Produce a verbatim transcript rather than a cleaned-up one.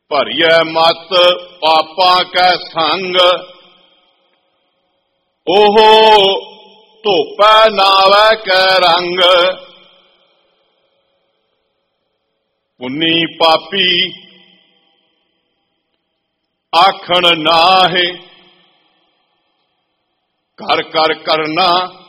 ਭਰੀਐ ਮਤ ਪਾਪਾਂ ਕੈ ਸੰਗ, ਉਹ ਧੋਪੈ ਨਾਵੈ ਕੈ ਰੰਗ। ਪੁੰਨੀ ਪਾਪੀ ਆਖਣ ਨਾਹੇ, ਕਰ ਕਰ ਕਰਨਾ